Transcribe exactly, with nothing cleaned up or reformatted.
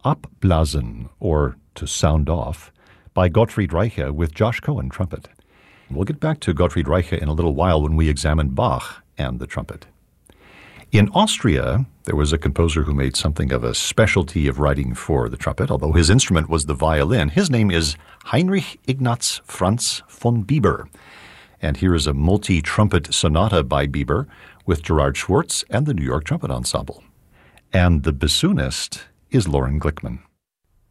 Abblasen, or To Sound Off, by Gottfried Reiche with Josh Cohen, trumpet. We'll get back to Gottfried Reiche in a little while when we examine Bach and the trumpet. In Austria, there was a composer who made something of a specialty of writing for the trumpet, although his instrument was the violin. His name is Heinrich Ignaz Franz von Bieber. And here is a multi-trumpet sonata by Bieber with Gerard Schwartz and the New York Trumpet Ensemble. And the bassoonist is Loren Glickman.